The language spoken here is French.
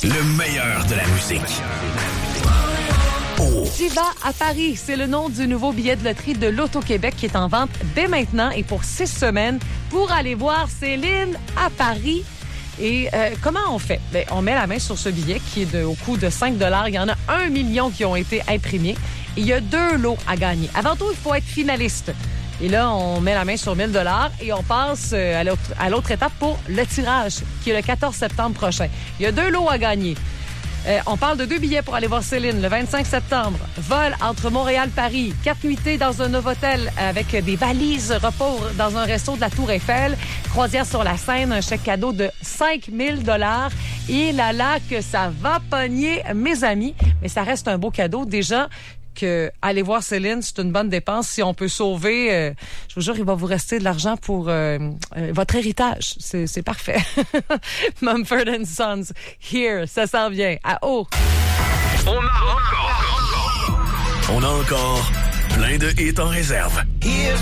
Le meilleur de la musique. Oh. Diva à Paris, c'est le nom du nouveau billet de loterie de l'Auto-Québec qui est en vente dès maintenant et pour 6 semaines pour aller voir Céline à Paris. Et comment on fait? Bien, on met la main sur ce billet qui est au coût de 5 $. Il y en a 1 million qui ont été imprimés. Et il y a 2 lots à gagner. Avant tout, il faut être finaliste. Et là, on met la main sur 1 000 $ et on passe à l'autre étape pour le tirage, qui est le 14 septembre prochain. Il y a 2 lots à gagner. On parle de 2 billets pour aller voir Céline le 25 septembre. Vol entre Montréal-Paris. 4 nuitées dans un Novotel avec des valises repos dans un resto de la Tour Eiffel. Croisière sur la Seine, un chèque cadeau de 5 000 $. Et là que ça va pogner, mes amis. Mais ça reste un beau cadeau. Déjà, que aller voir Céline, c'est une bonne dépense. Si on peut sauver, je vous jure, il va vous rester de l'argent pour votre héritage. C'est parfait. Mumford & Sons, Here, ça s'en vient. À haut. On a encore plein de hits en réserve. Here's